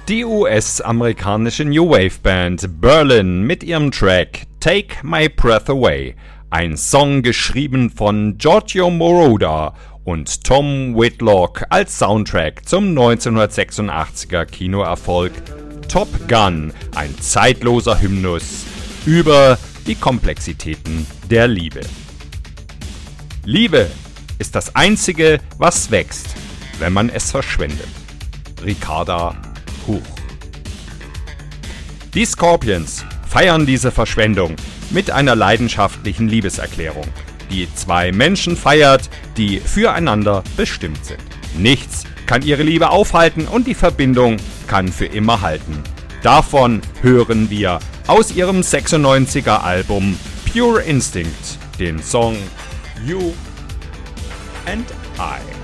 Die US-amerikanische New Wave Band Berlin mit ihrem Track Take My Breath Away, ein Song geschrieben von Giorgio Moroder und Tom Whitlock als Soundtrack zum 1986er Kinoerfolg Top Gun, ein zeitloser Hymnus über die Komplexitäten der Liebe. Liebe ist das Einzige, was wächst, wenn man es verschwendet. Ricarda Huch. Die Scorpions feiern diese Verschwendung mit einer leidenschaftlichen Liebeserklärung, die zwei Menschen feiert, die füreinander bestimmt sind. Nichts kann ihre Liebe aufhalten und die Verbindung kann für immer halten. Davon hören wir aus ihrem 96er Album Pure Instinct den Song You and I.